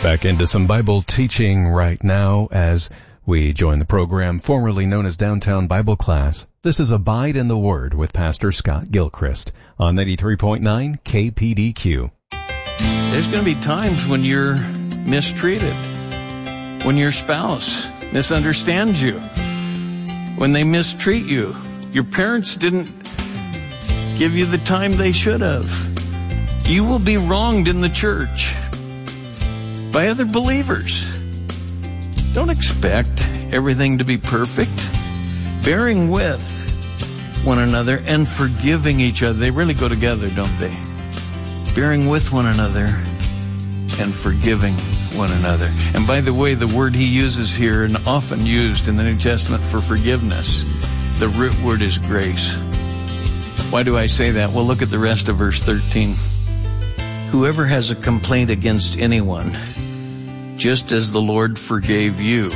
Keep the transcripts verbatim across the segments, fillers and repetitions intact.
Back into some Bible teaching right now as we join the program formerly known as Downtown Bible Class. This is Abide in the Word with Pastor Scott Gilchrist on ninety-three point nine K P D Q. There's going to be times when you're mistreated, when your spouse misunderstands you, when they mistreat you. Your parents didn't give you the time they should have. You will be wronged in the church by other believers. Don't expect everything to be perfect. Bearing with one another and forgiving each other. They really go together, don't they? Bearing with one another and forgiving one another. And by the way, the word he uses here and often used in the New Testament for forgiveness, the root word is grace. Why do I say that? Well, look at the rest of verse thirteen. Whoever has a complaint against anyone, just as the Lord forgave you,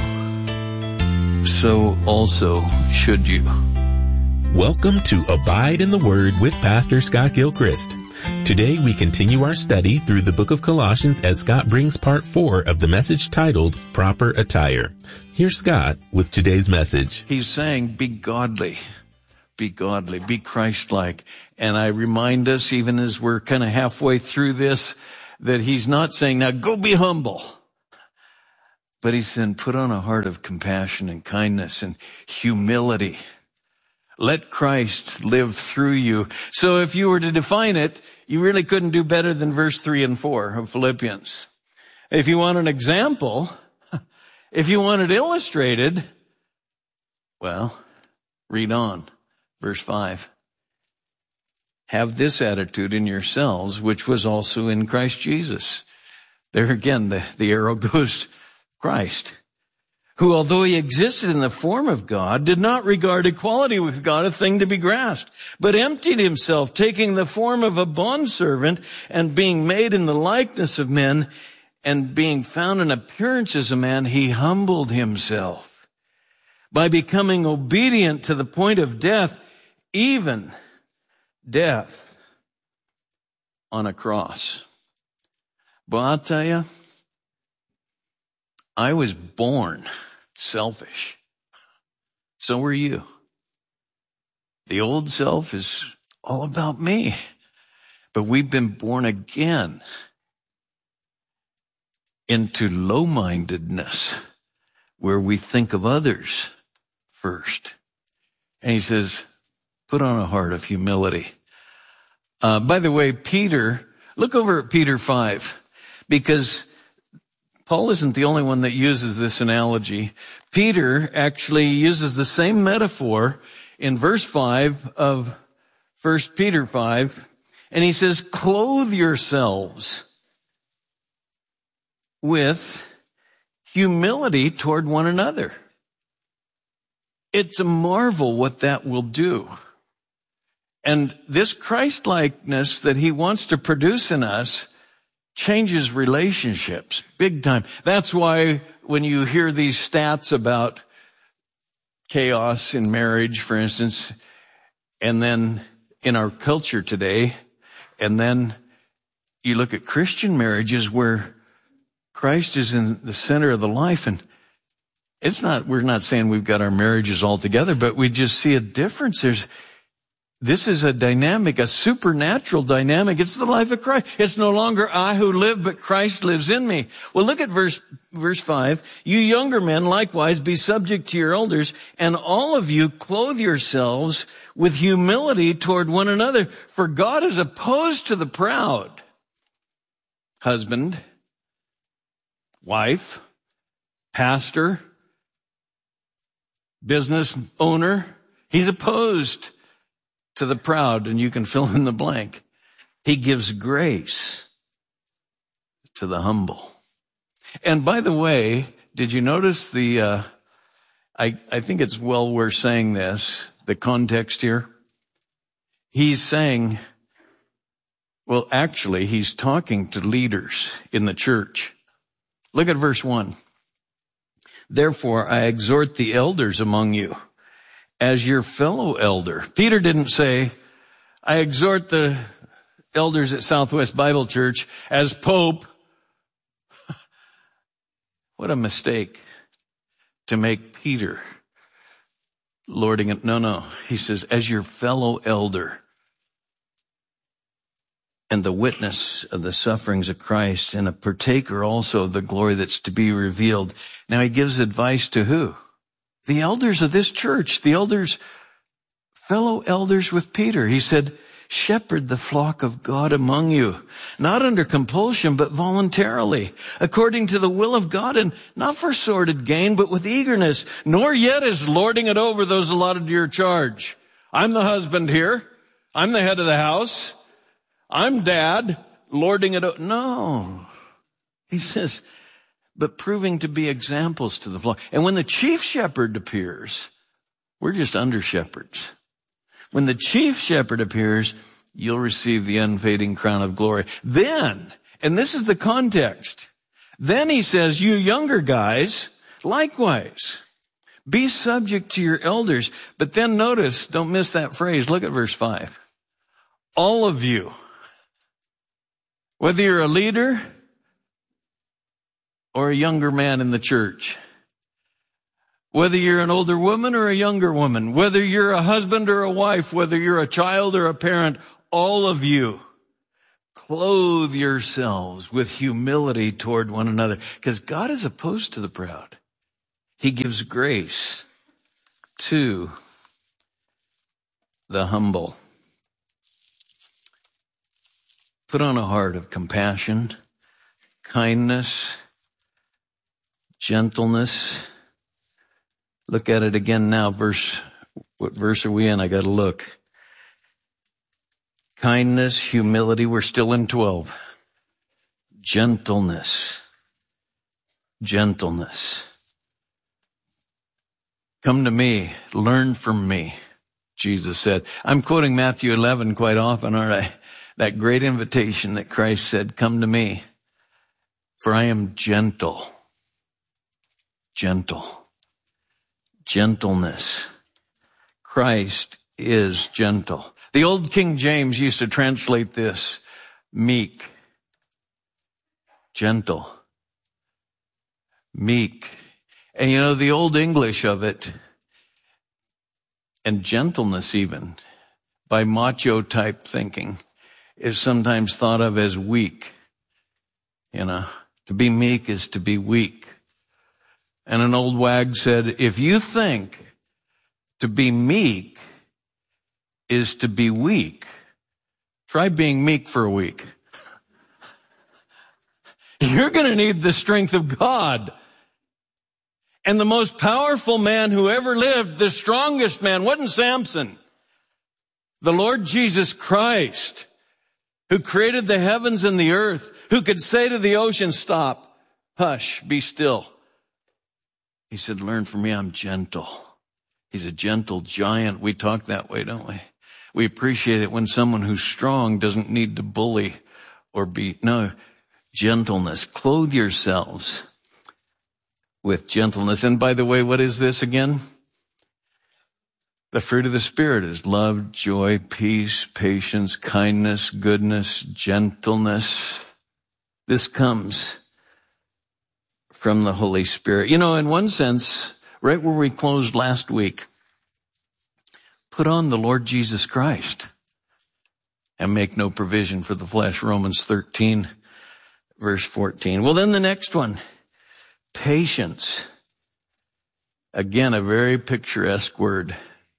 so also should you. Welcome to Abide in the Word with Pastor Scott Gilchrist. Today we continue our study through the book of Colossians as Scott brings part four of the message titled Proper Attire. Here's Scott with today's message. He's saying, be godly, be godly, be Christ-like. And I remind us, even as we're kind of halfway through this, that he's not saying, now go be humble. But he's saying, put on a heart of compassion and kindness and humility. Let Christ live through you. So if you were to define it, you really couldn't do better than verse three and four of Philippians. If you want an example, if you want it illustrated, well, read on. Verse five. Have this attitude in yourselves, which was also in Christ Jesus. There again, the, the arrow goes Christ, who, although he existed in the form of God, did not regard equality with God a thing to be grasped, but emptied himself, taking the form of a bondservant and being made in the likeness of men, and being found in appearance as a man, he humbled himself by becoming obedient to the point of death, even death on a cross. But I'll tell you, I was born selfish. So were you. The old self is all about me. But we've been born again into low-mindedness where we think of others first. And he says, put on a heart of humility. Uh, by the way, Peter, look over at Peter five, because Paul isn't the only one that uses this analogy. Peter actually uses the same metaphor in verse five of First Peter five, and he says, clothe yourselves with humility toward one another. It's a marvel what that will do. And this Christ-likeness that he wants to produce in us changes relationships big time. That's why when you hear these stats about chaos in marriage, for instance, and then in our culture today, and then you look at Christian marriages where Christ is in the center of the life, and it's not, we're not saying we've got our marriages all together, but we just see a difference. There's This is a dynamic, a supernatural dynamic. It's the life of Christ. It's no longer I who live, but Christ lives in me. Well, look at verse, verse five. You younger men, likewise, be subject to your elders, and all of you clothe yourselves with humility toward one another. For God is opposed to the proud. Husband, wife, pastor, business owner, he's opposed to the proud, and you can fill in the blank. He gives grace to the humble. And by the way, did you notice the, uh, I, I think it's well worth saying this, the context here? He's saying, well, actually, he's talking to leaders in the church. Look at verse one. Therefore, I exhort the elders among you, as your fellow elder. Peter didn't say, I exhort the elders at Southwest Bible Church as Pope. What a mistake to make Peter lording it. No, no. He says, as your fellow elder and the witness of the sufferings of Christ and a partaker also of the glory that's to be revealed. Now he gives advice to who? The elders of this church, the elders, fellow elders with Peter. He said, shepherd the flock of God among you, not under compulsion, but voluntarily, according to the will of God, and not for sordid gain, but with eagerness, nor yet as lording it over those allotted to your charge. I'm the husband here. I'm the head of the house. I'm dad, lording it over. No. He says, but proving to be examples to the flock. And when the chief shepherd appears, we're just under shepherds. When the chief shepherd appears, you'll receive the unfading crown of glory. Then, and this is the context, then he says, you younger guys, likewise, be subject to your elders. But then notice, don't miss that phrase. Look at verse five. All of you, whether you're a leader or a younger man in the church, whether you're an older woman or a younger woman, whether you're a husband or a wife, whether you're a child or a parent, all of you, clothe yourselves with humility toward one another, because God is opposed to the proud. He gives grace to the humble. Put on a heart of compassion, kindness, gentleness. Look at it again now. Verse, what verse are we in? I got to look. Kindness, humility. We're still in twelve. Gentleness. Gentleness. Come to me. Learn from me, Jesus said. I'm quoting Matthew eleven quite often, aren't I? That great invitation that Christ said, come to me, for I am gentle. Gentle. Gentleness. Christ is gentle. The old King James used to translate this meek, gentle, meek. And you know, the old English of it, and gentleness even, by macho type thinking, is sometimes thought of as weak. You know, to be meek is to be weak. And an old wag said, if you think to be meek is to be weak, try being meek for a week. You're going to need the strength of God. And the most powerful man who ever lived, the strongest man, wasn't Samson. The Lord Jesus Christ, who created the heavens and the earth, who could say to the ocean, stop, hush, be still. He said, learn from me, I'm gentle. He's a gentle giant. We talk that way, don't we? We appreciate it when someone who's strong doesn't need to bully or be, no, gentleness. Clothe yourselves with gentleness. And by the way, what is this again? The fruit of the Spirit is love, joy, peace, patience, kindness, goodness, gentleness. This comes from the Holy Spirit. You know, in one sense, right where we closed last week, put on the Lord Jesus Christ and make no provision for the flesh. Romans thirteen, verse fourteen. Well, then the next one, patience. Again, a very picturesque word.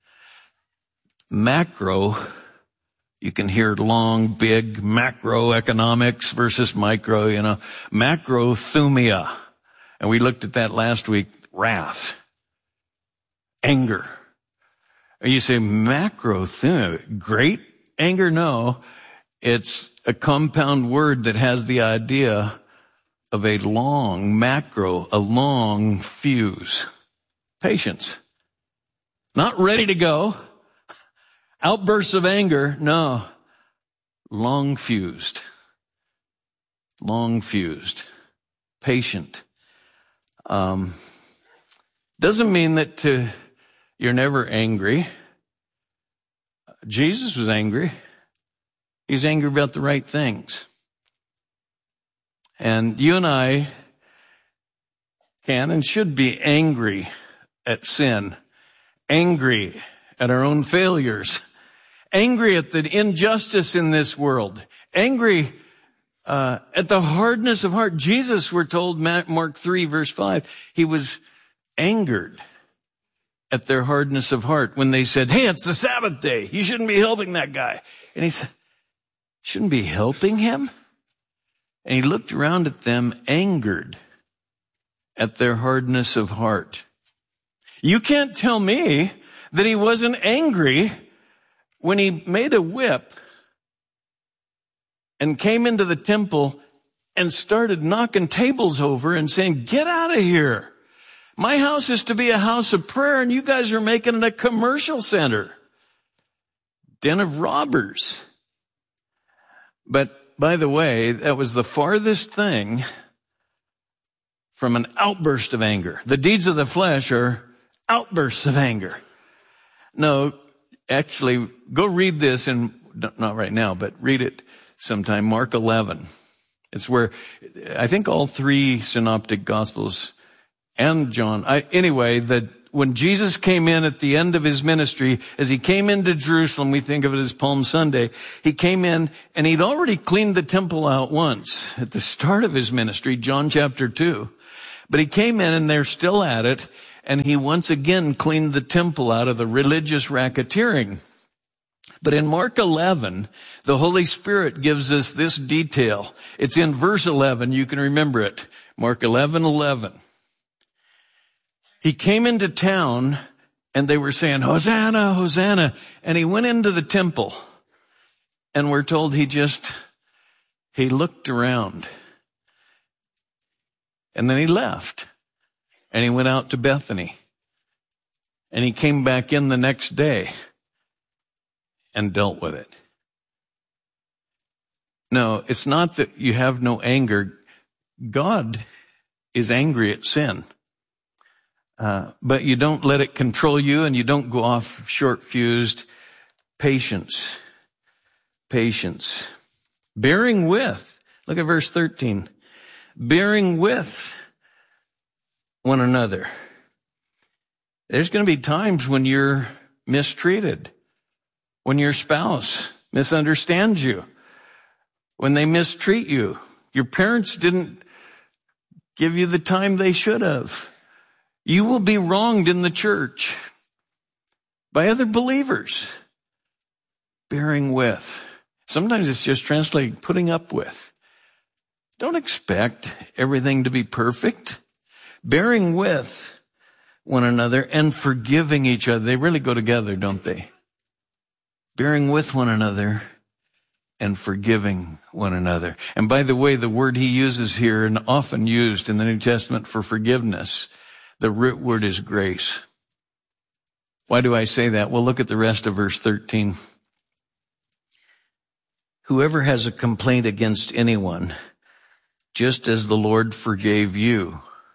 Macro, you can hear long, big, macroeconomics versus micro, you know, macrothumia. And we looked at that last week, wrath, anger. And you say macrothumia, great anger? No, it's a compound word that has the idea of a long macro, a long fuse. Patience. Not ready to go. Outbursts of anger, no. Long fused. Long fused. Patient. Um, doesn't mean that to, you're never angry. Jesus was angry. He's angry about the right things. And you and I can and should be angry at sin, angry at our own failures, angry at the injustice in this world, angry uh, at the hardness of heart. Jesus, we're told, Mark three, verse five, he was angered at their hardness of heart when they said, hey, it's the Sabbath day. You shouldn't be helping that guy. And he said, shouldn't be helping him? And he looked around at them, angered at their hardness of heart. You can't tell me that he wasn't angry when he made a whip and came into the temple and started knocking tables over and saying, get out of here. My house is to be a house of prayer, and you guys are making it a commercial center. Den of robbers. But by the way, that was the farthest thing from an outburst of anger. The deeds of the flesh are outbursts of anger. No, actually, go read this, and not right now, but read it sometime. Mark eleven. It's where I think all three synoptic gospels and John, I, anyway, that when Jesus came in at the end of his ministry, as he came into Jerusalem, we think of it as Palm Sunday, he came in and he'd already cleaned the temple out once at the start of his ministry, John chapter two. But he came in and they're still at it, and he once again cleaned the temple out of the religious racketeering. But in Mark eleven, the Holy Spirit gives us this detail. It's in verse eleven. You can remember it. Mark eleven eleven. He came into town and they were saying, Hosanna, Hosanna. And he went into the temple, and we're told he just, he looked around, and then he left, and he went out to Bethany, and he came back in the next day and dealt with it. No, it's not that you have no anger. God is angry at sin. Uh, but you don't let it control you, and you don't go off short-fused. Patience. Patience. Bearing with. Look at verse thirteen. Bearing with one another. There's going to be times when you're mistreated, when your spouse misunderstands you, when they mistreat you. Your parents didn't give you the time they should have. You will be wronged in the church by other believers. Bearing with. Sometimes it's just translated putting up with. Don't expect everything to be perfect. Bearing with one another and forgiving each other. They really go together, don't they? Bearing with one another and forgiving one another. And by the way, the word he uses here, and often used in the New Testament for forgiveness, the root word is grace. Why do I say that? Well, look at the rest of verse thirteen. Whoever has a complaint against anyone, just as the Lord forgave you,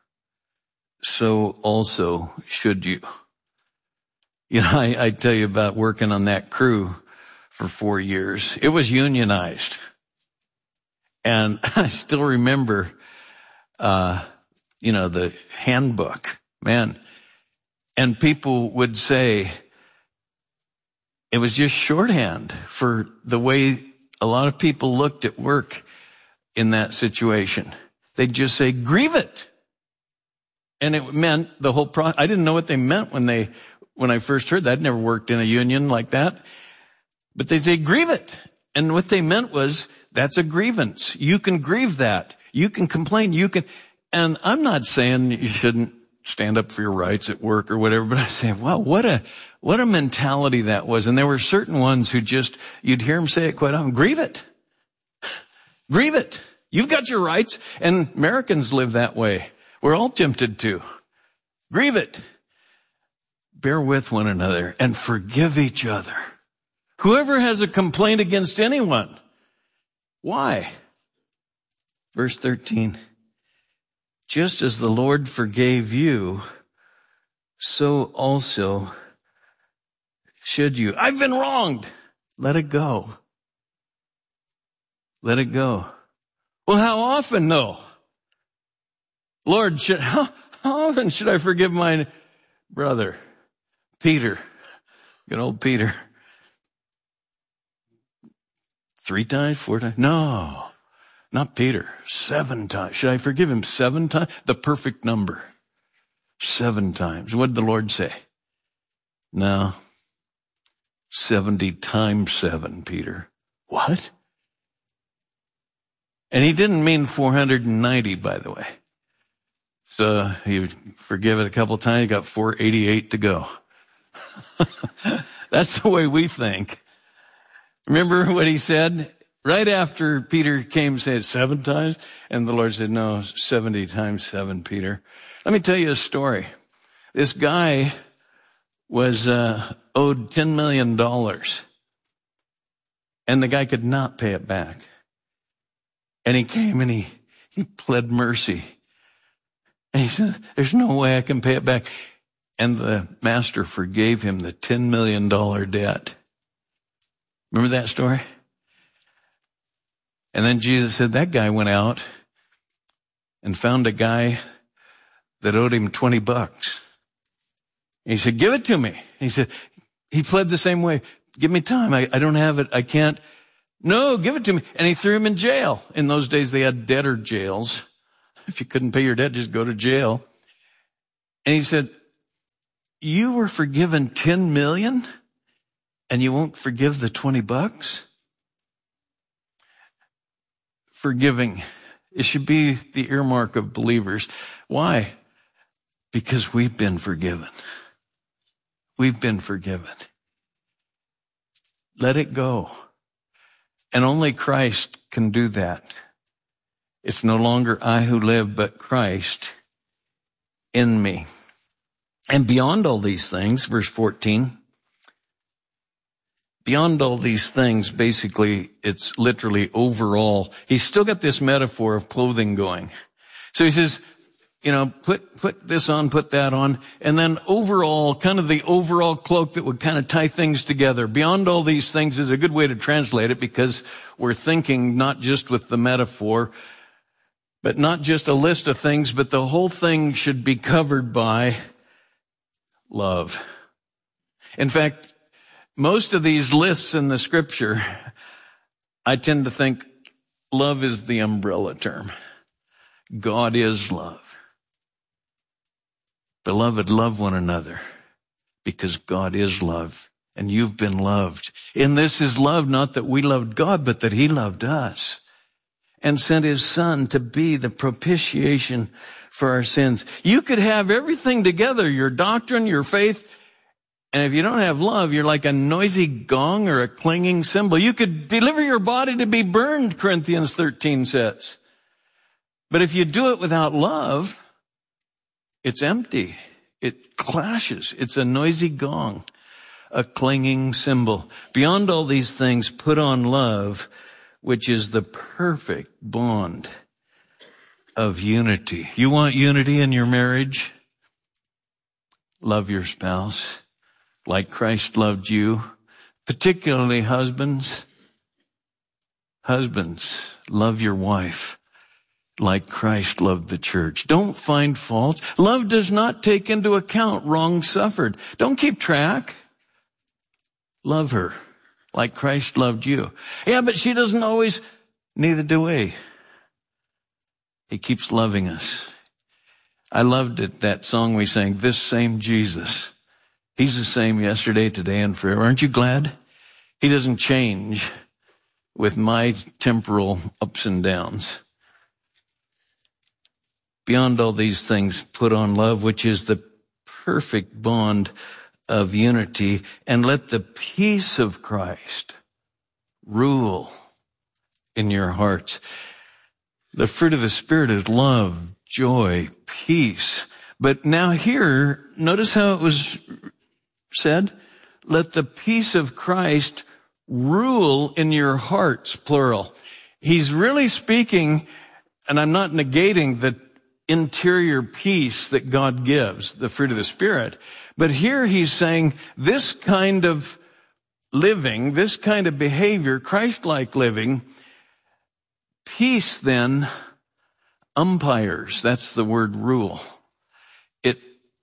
so also should you. You know, I, I tell you about working on that crew for four years. It was unionized. And I still remember, uh, you know, the handbook, man. And people would say it was just shorthand for the way a lot of people looked at work in that situation. They'd just say, grieve it. And it meant the whole pro. I didn't know what they meant when they, when I first heard that. I'd never worked in a union like that. But they say, grieve it. And what they meant was, that's a grievance. You can grieve that. You can complain. You can. And I'm not saying you shouldn't stand up for your rights at work or whatever, but I say, wow, what a, what a mentality that was. And there were certain ones who just, you'd hear them say it quite often, grieve it. Grieve it. You've got your rights. And Americans live that way. We're all tempted to. Grieve it. Bear with one another and forgive each other. Whoever has a complaint against anyone. Why? Verse thirteen. Just as the Lord forgave you, so also should you. I've been wronged. Let it go. Let it go. Well, how often though? Lord, should, how, How often should I forgive my brother? Peter, good old Peter. Three times, four times? No, not Peter. Seven times. Should I forgive him seven times? The perfect number. Seven times. What did the Lord say? No. seventy times seven, Peter. What? And he didn't mean four hundred ninety, by the way. So he forgive it a couple times, he got four eighty-eight to go. That's the way we think. Remember what he said? Right after Peter came and said seven times, and the Lord said, no, seventy times seven, Peter. Let me tell you a story. This guy was uh, owed ten million dollars, and the guy could not pay it back. And he came and he, he pled mercy. And he said, there's no way I can pay it back. And the master forgave him the ten million dollars debt. Remember that story? And then Jesus said that guy went out and found a guy that owed him twenty bucks. And he said, give it to me. And he said, he pled the same way. Give me time. I, I don't have it. I can't. No, give it to me. And he threw him in jail. In those days, they had debtor jails. If you couldn't pay your debt, just go to jail. And he said, you were forgiven ten million and you won't forgive the twenty bucks? Forgiving. It should be the earmark of believers. Why? Because we've been forgiven. We've been forgiven. Let it go. And only Christ can do that. It's no longer I who live, but Christ in me. And beyond all these things, verse fourteen, beyond all these things, basically, it's literally overall. He's still got this metaphor of clothing going. So he says, you know, put, put this on, put that on. And then overall, kind of the overall cloak that would kind of tie things together. Beyond all these things is a good way to translate it, because we're thinking not just with the metaphor, but not just a list of things, but the whole thing should be covered by love. In fact, most of these lists in the scripture, I tend to think love is the umbrella term. God is love. Beloved, love one another because God is love and you've been loved. In this is love, not that we loved God, but that he loved us and sent his son to be the propitiation for our sins. You could have everything together, your doctrine, your faith, and if you don't have love, you're like a noisy gong or a clanging cymbal. You could deliver your body to be burned, Corinthians thirteen says. But if you do it without love, it's empty. It clashes. It's a noisy gong, a clanging cymbal. Beyond all these things, put on love, which is the perfect bond of unity. You want unity in your marriage? Love your spouse like Christ loved you, particularly husbands. Husbands, love your wife like Christ loved the church. Don't find faults. Love does not take into account wrong suffered. Don't keep track. Love her like Christ loved you. Yeah, but she doesn't always. Neither do we. He keeps loving us. I loved it, that song we sang, This Same Jesus. He's the same yesterday, today, and forever. Aren't you glad? He doesn't change with my temporal ups and downs. Beyond all these things, put on love, which is the perfect bond of unity, and let the peace of Christ rule in your hearts. The fruit of the Spirit is love, joy, peace. But now here, notice how it was said, let the peace of Christ rule in your hearts, plural. He's really speaking, and I'm not negating the interior peace that God gives, the fruit of the Spirit. But here he's saying this kind of living, this kind of behavior, Christ-like living, peace then umpires. That's the word rule. it,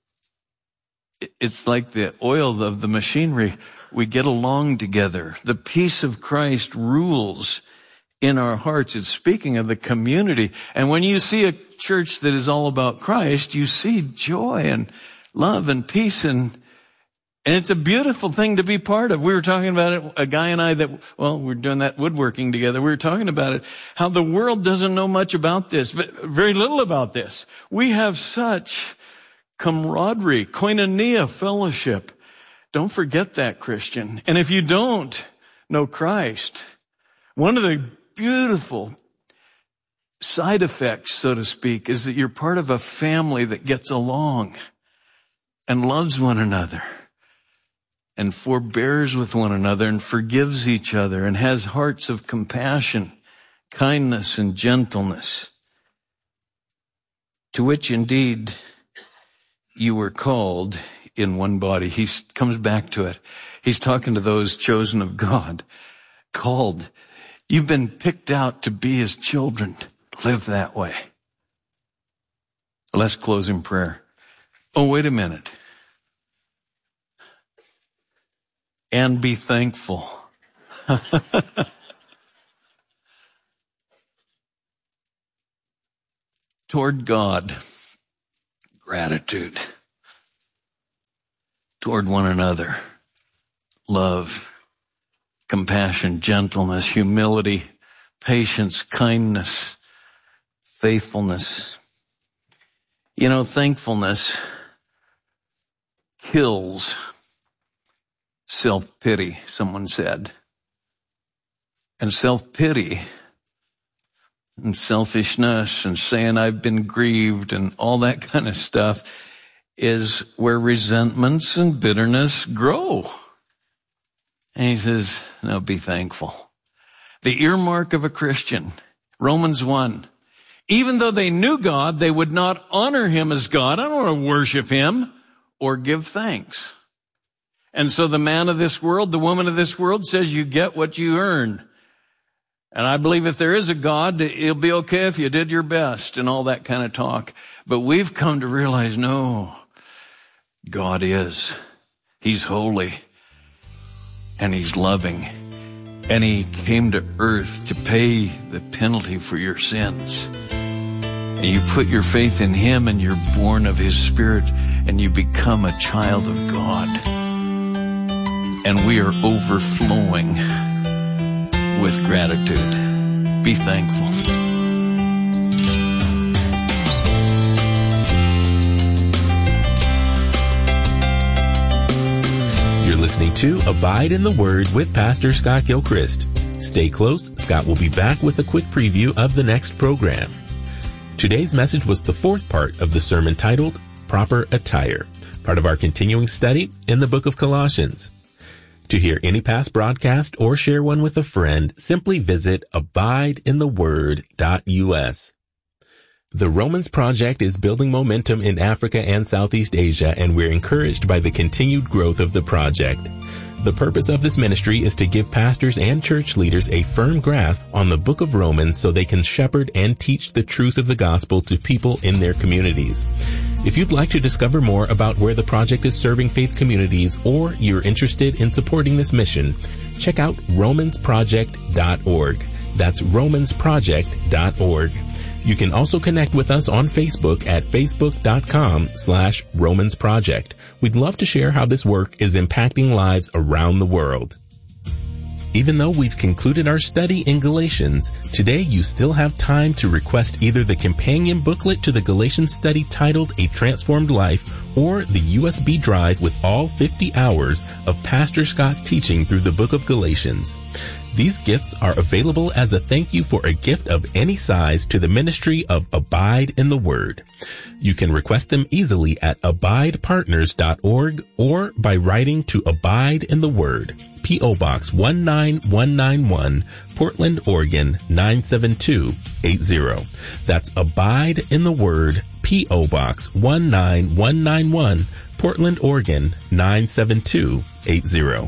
it's like the oil of the machinery. We get along together. The peace of Christ rules in our hearts. It's speaking of the community. And when you see a church that is all about Christ, you see joy and love and peace, and and it's a beautiful thing to be part of. We were talking about it, a guy and I that, well, we're doing that woodworking together. We were talking about it, how the world doesn't know much about this, very little about this. We have such camaraderie, koinonia, fellowship. Don't forget that, Christian. And if you don't know Christ, one of the beautiful side effects, so to speak, is that you're part of a family that gets along and loves one another and forbears with one another and forgives each other and has hearts of compassion, kindness, and gentleness, to which indeed you were called in one body. He comes back to it. He's talking to those chosen of God, called. You've been picked out to be his children. Live that way. Let's close in prayer. Oh, wait a minute. And be thankful. Toward God, gratitude. Toward one another, love, compassion, gentleness, humility, patience, kindness, faithfulness. You know, thankfulness kills self-pity, someone said. And self-pity and selfishness and saying I've been grieved and all that kind of stuff is where resentments and bitterness grow. And he says, no, be thankful. The earmark of a Christian, Romans one. Even though they knew God, they would not honor him as God. I don't want to worship him or give thanks. And so the man of this world, the woman of this world says you get what you earn. And I believe if there is a God, it'll be okay if you did your best and all that kind of talk. But we've come to realize, no, God is. He's holy. And he's loving. And he came to earth to pay the penalty for your sins. And you put your faith in him and you're born of his Spirit and you become a child of God. And we are overflowing with gratitude. Be thankful. You're listening to Abide in the Word with Pastor Scott Gilchrist. Stay close. Scott will be back with a quick preview of the next program. Today's message was the fourth part of the sermon titled Proper Attire, part of our continuing study in the book of Colossians. To hear any past broadcast or share one with a friend, simply visit abide in the word dot U S. The Romans Project is building momentum in Africa and Southeast Asia, and we're encouraged by the continued growth of the project. The purpose of this ministry is to give pastors and church leaders a firm grasp on the book of Romans so they can shepherd and teach the truths of the gospel to people in their communities. If you'd like to discover more about where the project is serving faith communities, or you're interested in supporting this mission, check out romans project dot org. That's romans project dot org. You can also connect with us on Facebook at facebook.com slash Romans Project. We'd love to share how this work is impacting lives around the world. Even though we've concluded our study in Galatians, today you still have time to request either the companion booklet to the Galatians study titled A Transformed Life, or the U S B drive with all fifty hours of Pastor Scott's teaching through the book of Galatians. These gifts are available as a thank you for a gift of any size to the ministry of Abide in the Word. You can request them easily at abide partners dot org or by writing to Abide in the Word, P O Box one nine one nine one, Portland, Oregon nine seven two eight zero. That's Abide in the Word, P O Box one nine one nine one, Portland, Oregon nine seven two eight zero.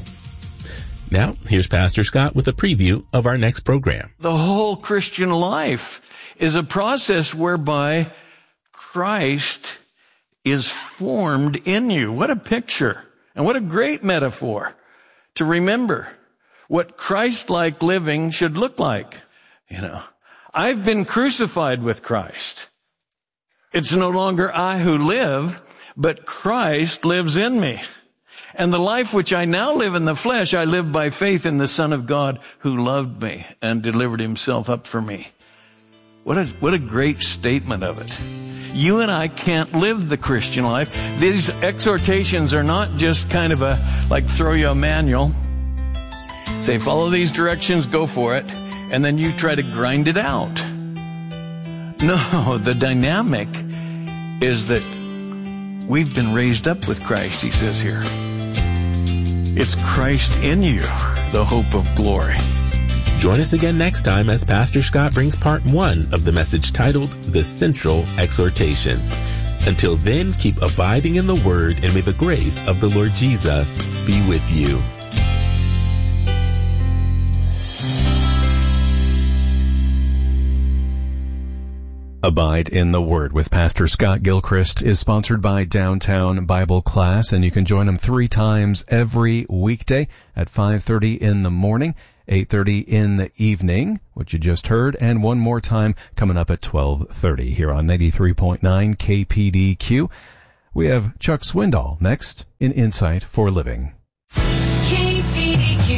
Now, here's Pastor Scott with a preview of our next program. The whole Christian life is a process whereby Christ is formed in you. What a picture, and what a great metaphor to remember what Christ-like living should look like. You know, I've been crucified with Christ. It's no longer I who live, but Christ lives in me. And the life which I now live in the flesh, I live by faith in the Son of God who loved me and delivered himself up for me. What a, what a great statement of it. You and I can't live the Christian life. These exhortations are not just kind of a, like throw you a manual. Say, follow these directions, go for it. And then you try to grind it out. No, the dynamic is that we've been raised up with Christ, he says here. It's Christ in you, the hope of glory. Join us again next time as Pastor Scott brings part one of the message titled The Central Exhortation. Until then, keep abiding in the Word, and may the grace of the Lord Jesus be with you. Abide in the Word with Pastor Scott Gilchrist is sponsored by Downtown Bible Class, and you can join them three times every weekday at five thirty in the morning, eight thirty in the evening, which you just heard, and one more time coming up at twelve thirty here on ninety-three point nine K P D Q. We have Chuck Swindoll next in Insight for Living. K P D Q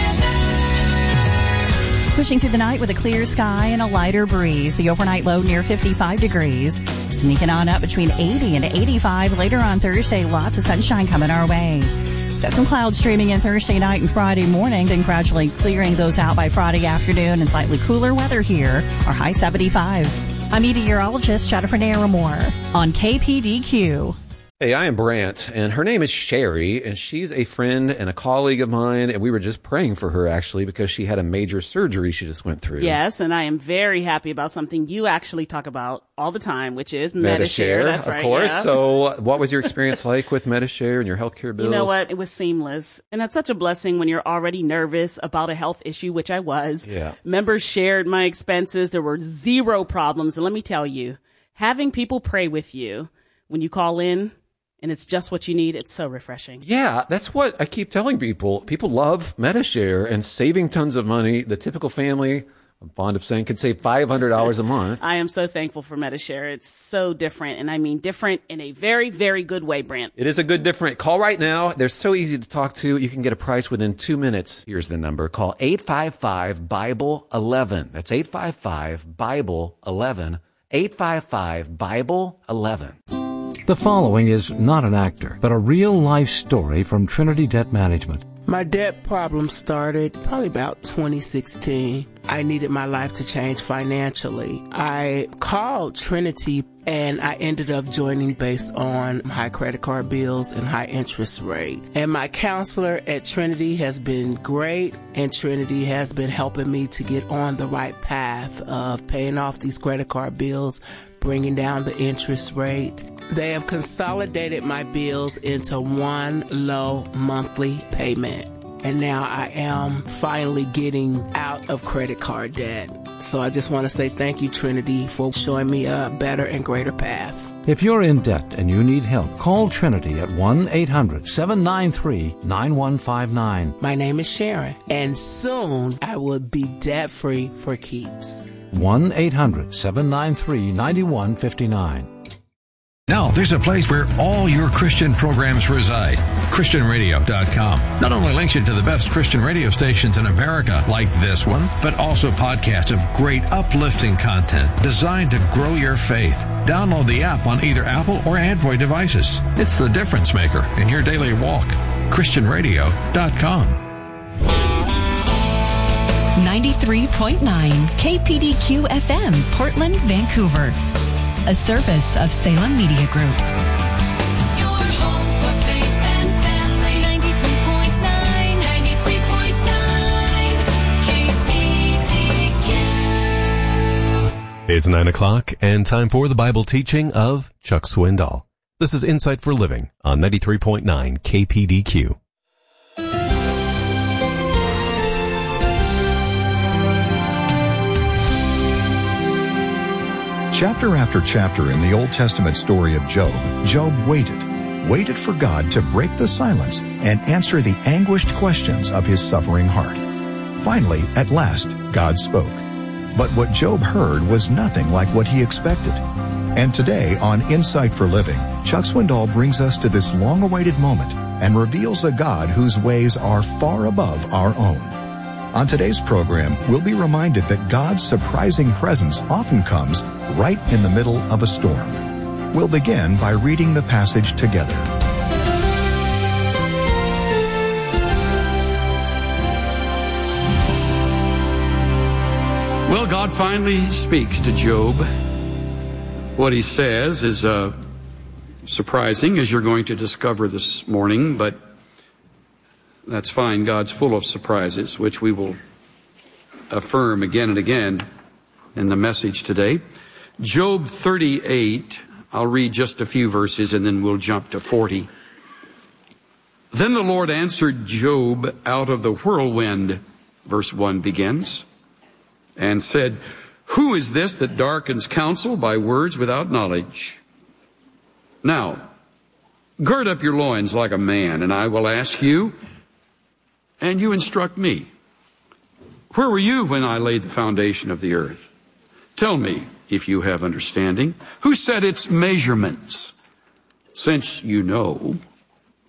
Pushing through the night with a clear sky and a lighter breeze. The overnight low near fifty-five degrees. Sneaking on up between eighty and eighty-five. Later on Thursday, lots of sunshine coming our way. Got some clouds streaming in Thursday night and Friday morning, then gradually clearing those out by Friday afternoon, and slightly cooler weather here. Our high seventy-five. I'm meteorologist Jennifer Naramore on K P D Q. Hey, I am Brant, and her name is Sherry, and she's a friend and a colleague of mine, and we were just praying for her, actually, because she had a major surgery she just went through. Yes, and I am very happy about something you actually talk about all the time, which is Medi-Share. That's of right, course. yeah. So what was your experience like with Medi-Share and your healthcare bills? You know what? It was seamless. And that's such a blessing when you're already nervous about a health issue, which I was. Yeah. Members shared my expenses. There were zero problems. And let me tell you, having people pray with you when you call in, and it's just what you need, it's so refreshing. Yeah, that's what I keep telling people. People love Medi-Share and saving tons of money. The typical family, I'm fond of saying, could save five hundred dollars a month. I am so thankful for Medi-Share. It's so different, and I mean different in a very, very good way, Brant. It is a good different. Call right now. They're so easy to talk to. You can get a price within two minutes. Here's the number. Call eight five five, Bible eleven. That's eight five five, Bible eleven. eight five five, Bible eleven. The following is not an actor, but a real-life story from Trinity Debt Management. My debt problem started probably about twenty sixteen. I needed my life to change financially. I called Trinity and I ended up joining based on high credit card bills and high interest rate. And my counselor at Trinity has been great, and Trinity has been helping me to get on the right path of paying off these credit card bills, bringing down the interest rate. They have consolidated my bills into one low monthly payment. And now I am finally getting out of credit card debt. So I just want to say thank you, Trinity, for showing me a better and greater path. If you're in debt and you need help, call Trinity at one eight hundred, seven nine three, nine one five nine. My name is Sharon, and soon I will be debt-free for keeps. one eight hundred, seven nine three, nine one five nine. Now, there's a place where all your Christian programs reside. Christian radio dot com not only links you to the best Christian radio stations in America, like this one, but also podcasts of great uplifting content designed to grow your faith. Download the app on either Apple or Android devices. It's the difference maker in your daily walk. Christian radio dot com. ninety-three point nine K P D Q F M, Portland, Vancouver. A service of Salem Media Group. Your home for faith and family. ninety-three point nine, ninety-three point nine K P D Q. It's nine o'clock and time for the Bible teaching of Chuck Swindoll. This is Insight for Living on ninety-three point nine K P D Q. Chapter after chapter in the Old Testament story of Job, Job waited, waited for God to break the silence and answer the anguished questions of his suffering heart. Finally, at last, God spoke. But what Job heard was nothing like what he expected. And today on Insight for Living, Chuck Swindoll brings us to this long-awaited moment and reveals a God whose ways are far above our own. On today's program, we'll be reminded that God's surprising presence often comes right in the middle of a storm. We'll begin by reading the passage together. Well, God finally speaks to Job. What he says is uh, surprising, as you're going to discover this morning, but that's fine. God's full of surprises, which we will affirm again and again in the message today. Job thirty-eight, I'll read just a few verses and then we'll jump to forty. Then the Lord answered Job out of the whirlwind, verse one begins, and said, "Who is this that darkens counsel by words without knowledge? Now, gird up your loins like a man, and I will ask you, and you instruct me. Where were you when I laid the foundation of the earth? Tell me, if you have understanding, who set its measurements? Since you know,